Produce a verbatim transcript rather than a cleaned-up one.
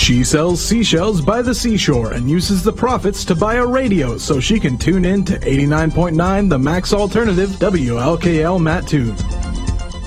She sells seashells by the seashore and uses the profits to buy a radio so she can tune in to eighty-nine point nine The Max Alternative, W L K L Mattoon.